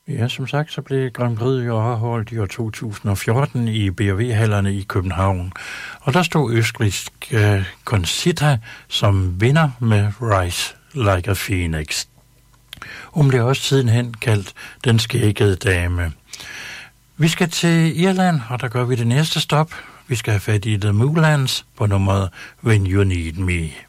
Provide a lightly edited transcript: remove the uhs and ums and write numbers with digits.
Ja, som sagt, så blev Grand Prix jo afholdt i år 2014 i BRV-hallerne i København. Og der stod østrigsk Concita som vinder med Rise Like a Phoenix. Hun blev også sidenhen kaldt den skæggede dame. Vi skal til Irland, og der gør vi det næste stop. Vi skal have fat i The Moulans på nummeret When You Need Me.